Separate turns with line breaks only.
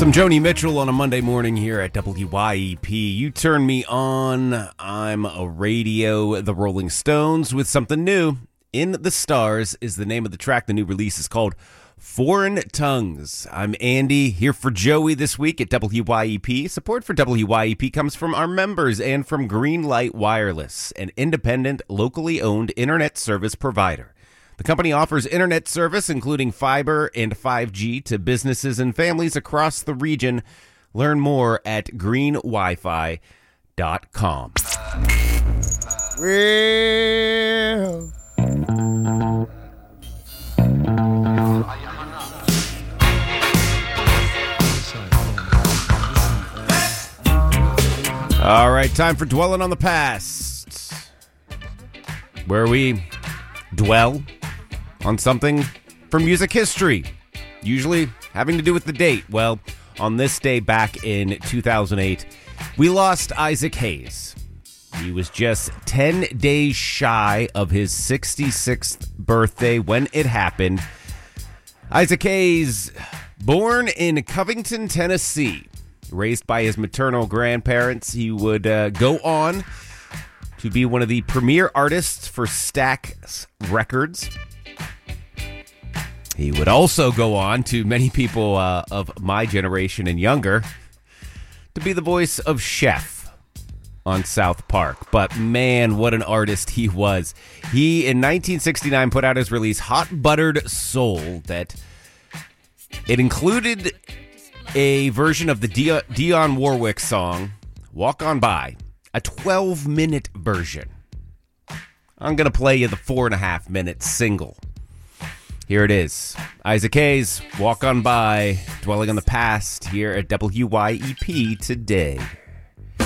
Some Joni Mitchell on a Monday morning here at WYEP. You turn me on. I'm a radio. The Rolling Stones with something new. In the Stars is the name of the track. The new release is called Foreign Tongues. I'm Andy, here for Joey this week at WYEP. Support for WYEP comes from our members and from Greenlight Wireless, an independent, locally owned internet service provider. The company offers internet service, including fiber and 5G, to businesses and families across the region. Learn more at greenwifi.com.
Well.
All right, time for Dwelling on the Past, where we dwell on something from music history, usually having to do with the date. Well, on this day back in 2008, we lost Isaac Hayes. He was just 10 days shy of his 66th birthday when it happened. Isaac Hayes, born in Covington, Tennessee, raised by his maternal grandparents, he would go on to be one of the premier artists for Stax Records. He would also go on to many people of my generation and younger to be the voice of Chef on South Park. But man, what an artist he was. He, in 1969, put out his release Hot Buttered Soul. That it included a version of the Dionne Warwick song Walk On By, a 12-minute version. I'm going to play you the 4.5-minute single. Here it is. Isaac Hayes, Walk On By, dwelling on the past here at WYEP today.